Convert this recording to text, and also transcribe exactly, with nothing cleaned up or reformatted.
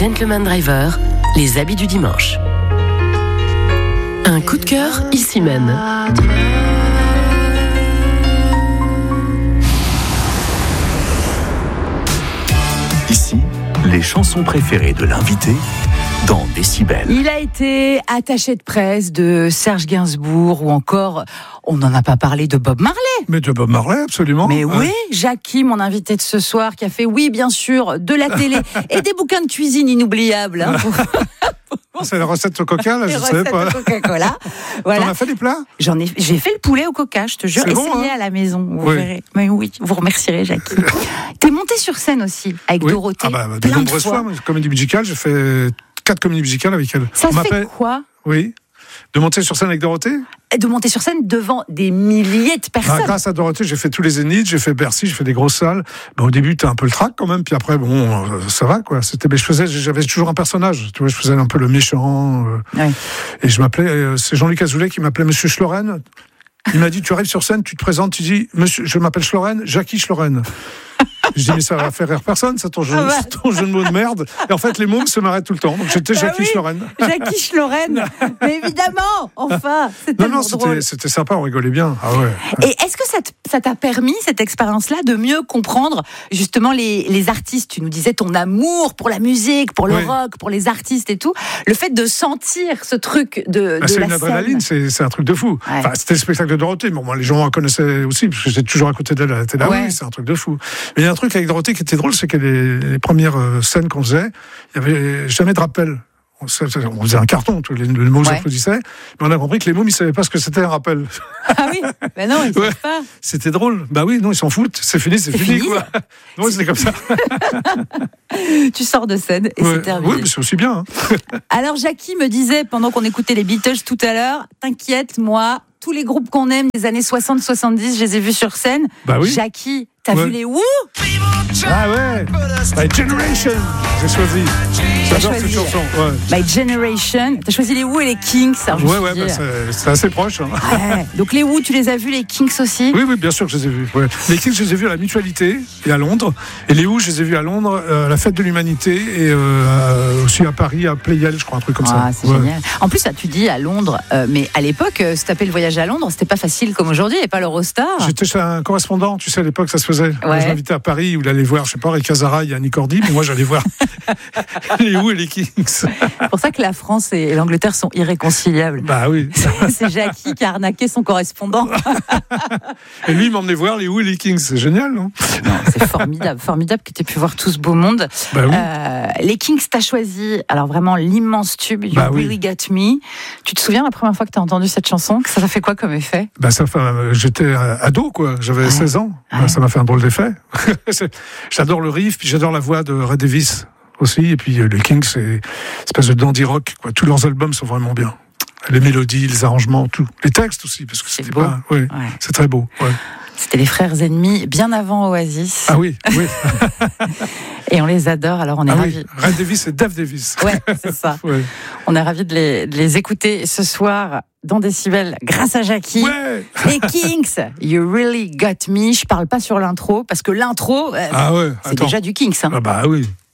Gentleman Driver, les habits du dimanche. Un coup de cœur, ici même. Ici, les chansons préférées de l'invité dans Décibel. Il a été attaché de presse de Serge Gainsbourg ou encore, on n'en a pas parlé, de Bob Marley. Mais de Bob Marley, absolument. Mais ouais. oui, Jackie, mon invité de ce soir, qui a fait, oui, bien sûr, de la télé et des bouquins de cuisine inoubliables. Hein, pour... C'est la recette au coca, là, je ne savais pas. Coca-Cola. Voilà. T'en as fait des plats ? J'en ai, j'ai fait le poulet au coca, je te jure. C'est bon, Essayez hein à la maison, vous oui. verrez. Mais oui, vous remercierez, Jackie. T'es monté sur scène aussi, avec oui. Dorothée. Ah bah, de plein nombreuses de fois. fois, comédie musicale, j'ai fait quatre comédies musicales avec elle. Ça On fait m'appelle... quoi ? Oui. De monter sur scène avec Dorothée ? De monter sur scène devant des milliers de personnes. Bah, grâce à Dorothée, j'ai fait tous les Zéniths, j'ai fait Bercy, j'ai fait des grosses salles. Bah, au début, t'as un peu le trac quand même, puis après, bon, euh, ça va quoi. C'était, mais je faisais, j'avais toujours un personnage. Tu vois, je faisais un peu le méchant. Euh, oui. Et je m'appelais, euh, c'est Jean-Luc Azoulay qui m'appelait Monsieur Schloren. Il m'a dit, tu arrives sur scène, tu te présentes, tu dis, Monsieur, je m'appelle Schloren, Jackie Schloren. Je dis, mais ça va faire rire personne, c'est ton jeu, Ah bah. ton jeu de mots de merde. Et en fait, les mômes se marraient tout le temps. Donc j'étais Bah Jackie oui, Schloren. Jackie Schloren. Mais évidemment, enfin, c'est Non, tellement non, c'était, drôle. c'était sympa, on rigolait bien. Ah ouais. Et est-ce que ça, t- ça t'a permis, cette expérience-là, de mieux comprendre justement les, les artistes ? Tu nous disais ton amour pour la musique, pour le Oui. rock, pour les artistes et tout. Le fait de sentir ce truc de, Bah, de c'est la une adrénaline, scène. c'est, c'est un truc de fou. Ouais. Enfin, c'était le spectacle de Dorothée, mais bon, moi, les gens en connaissaient aussi, parce que j'étais toujours à côté d'elle à la télé. Ah Ouais. oui, c'est un truc de fou. Mais il y a un truc avec Dorothée qui était drôle, c'est que les, les premières euh, scènes qu'on faisait, il n'y avait jamais de rappel. On on faisait un carton, tous les, les mômes Ouais. applaudissaient, mais on a compris que les mômes, ils ne savaient pas ce que c'était un rappel. Ah oui, ben non, ils ne Ouais. savent pas. C'était drôle. Bah oui, non, ils s'en foutent. C'est fini, c'est, C'est fini, fini. quoi. Non, c'était comme ça. Tu sors de scène et Ouais. c'est terminé. Oui, mais c'est aussi bien. Hein. Alors Jackie me disait, pendant qu'on écoutait les Beatles tout à l'heure, t'inquiète, moi, tous les groupes qu'on aime des années soixante soixante-dix, je les ai vus sur scène. Bah oui. Jackie, t'as Ouais. vu les Who ? Ah ouais. My Generation. J'ai choisi. J'adore choisi. cette chanson. Ouais. My Generation. T'as choisi les Who et les Kings. Alors, je me Ouais, suis ouais, dit, bah, c'est, c'est assez proche. Hein. ouais. Donc les Who, tu les as vus, les Kings aussi ? Oui, oui, bien sûr que je les ai vus. Ouais. Les Kings, je les ai vus à la Mutualité et à Londres. Et les Who, je les ai vus à Londres, euh, à la Fête de l'Humanité et euh, aussi à Paris, à Playel, je crois, un truc comme Ah, ça. c'est Ouais. génial. En plus, ça, tu dis à Londres, euh, mais à l'époque, euh, se taper le voyage à Londres, c'était pas facile comme aujourd'hui, et pas l'Eurostar. J'étais chez un correspondant, tu sais, à l'époque, ça se faisait. Moi, je m'invitais à Paris où il allait voir, je sais pas, Ray Casara, Yannick Cordy, mais moi, j'allais voir les Who et les Kings. C'est pour ça que la France et l'Angleterre sont irréconciliables. Bah oui. C'est Jackie qui a arnaqué son correspondant. Et lui, il m'emmenait voir les Who et les Kings. C'est génial, non? Non, c'est formidable, formidable que tu aies pu voir tout ce beau monde. Bah oui. Euh, les Kings, t'as choisi, alors vraiment l'immense tube, You Bah oui. Really Got Me. Tu te souviens la première fois que t'as entendu cette chanson, que ça t'a fait quoi comme effet? Bah ça, fait, euh, j'étais ado, quoi. J'avais Ouais. seize ans. Ouais. Bah, ça m'a fait un drôle d'effet. C'est- j'adore le riff, puis j'adore la voix de Ray Davies aussi. Et puis euh, les Kings, c'est une espèce de dandy rock, quoi. Tous leurs albums sont vraiment bien. Les mélodies, les arrangements, tout. Les textes aussi, parce que C'est c'était beau. pas. Oui, Ouais. c'est très beau. Ouais. C'était les frères ennemis, bien avant Oasis. Ah oui, oui. Et on les adore, alors on est Ah ravis. oui. Ray Davies et Dave Davies. Ouais, c'est ça. Ouais. On est ravis de les, de les écouter ce soir dans Décibel grâce à Jackie. Ouais. Les Kings, You Really Got Me. Je parle pas sur l'intro parce que l'intro, euh, Ah ouais. c'est Attends. déjà du Kings. Hein. Ah bah oui.